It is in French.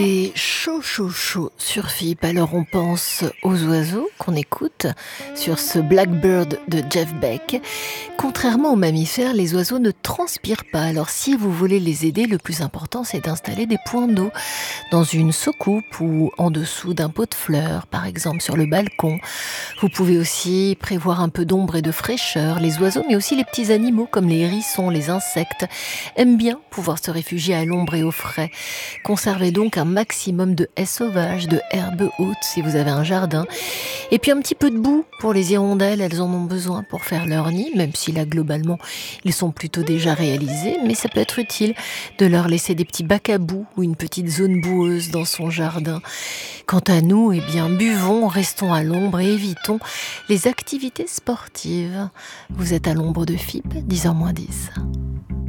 Et chaud, chaud, chaud sur FIP. Alors on pense aux oiseaux qu'on écoute sur ce Blackbird de Jeff Beck. Contrairement aux mammifères, les oiseaux ne transpirent pas. Alors si vous voulez les aider, le plus important c'est d'installer des points d'eau dans une soucoupe ou en dessous d'un pot de fleurs, par exemple sur le balcon. Vous pouvez aussi prévoir un peu d'ombre et de fraîcheur. Les oiseaux, mais aussi les petits animaux comme les hérissons, les insectes, aiment bien pouvoir se réfugier à l'ombre et au frais. Conservez donc un maximum de haies sauvages, de herbes hautes si vous avez un jardin. Et puis un petit peu de boue pour les hirondelles, elles en ont besoin pour faire leur nid, même si là globalement ils sont plutôt déjà réalisés, mais ça peut être utile de leur laisser des petits bacs à boue ou une petite zone boueuse dans son jardin. Quant à nous, eh bien buvons, restons à l'ombre et évitons les activités sportives. Vous êtes à l'ombre de FIP, 10h moins 10.